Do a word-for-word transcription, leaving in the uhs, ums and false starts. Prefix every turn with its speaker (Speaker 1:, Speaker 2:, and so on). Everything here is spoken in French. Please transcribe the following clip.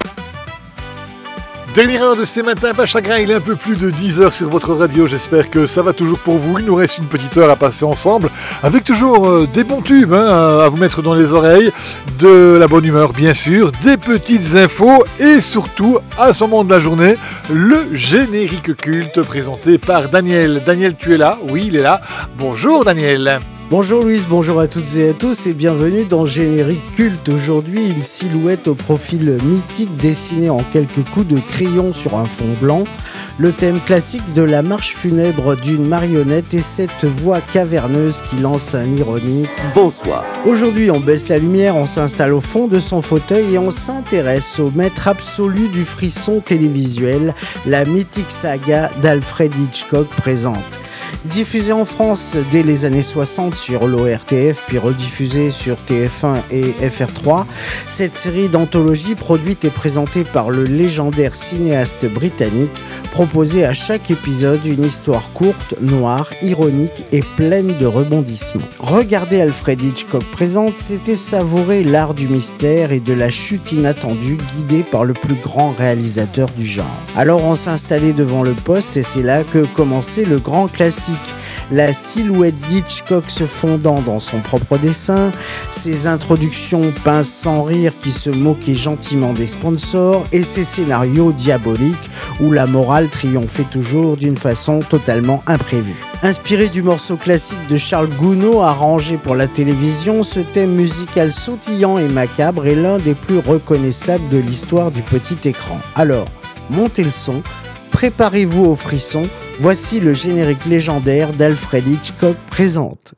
Speaker 1: Dernière heure de ces matins, pas chagrin, il est un peu plus de dix heures sur votre radio, j'espère que ça va toujours pour vous. Il nous reste une petite heure à passer ensemble, avec toujours euh, des bons tubes hein, à vous mettre dans les oreilles, de la bonne humeur bien sûr, des petites infos et surtout, à ce moment de la journée, le générique culte présenté par Daniel. Daniel, tu es là? Oui, il est là. Bonjour Daniel.
Speaker 2: Bonjour Louise, bonjour à toutes et à tous et bienvenue dans Générique Culte. Aujourd'hui, une silhouette au profil mythique dessinée en quelques coups de crayon sur un fond blanc. Le thème classique de la marche funèbre d'une marionnette et cette voix caverneuse qui lance un ironique « Bonsoir ». Aujourd'hui, on baisse la lumière, on s'installe au fond de son fauteuil et on s'intéresse au maître absolu du frisson télévisuel, la mythique saga d'Alfred Hitchcock présente. Diffusée en France dès les années soixante sur l'O R T F, puis rediffusée sur T F un et F R trois, cette série d'anthologies produite et présentée par le légendaire cinéaste britannique proposait à chaque épisode une histoire courte, noire, ironique et pleine de rebondissements. Regarder Alfred Hitchcock présente, c'était savourer l'art du mystère et de la chute inattendue guidée par le plus grand réalisateur du genre. Alors on s'installait devant le poste et c'est là que commençait le grand classique. La silhouette d'Hitchcock se fondant dans son propre dessin, ses introductions pinces sans rire qui se moquaient gentiment des sponsors et ses scénarios diaboliques où la morale triomphait toujours d'une façon totalement imprévue. Inspiré du morceau classique de Charles Gounod arrangé pour la télévision, ce thème musical sautillant et macabre est l'un des plus reconnaissables de l'histoire du petit écran. Alors, montez le son, préparez-vous au frisson. Voici le générique légendaire d'Alfred Hitchcock présente.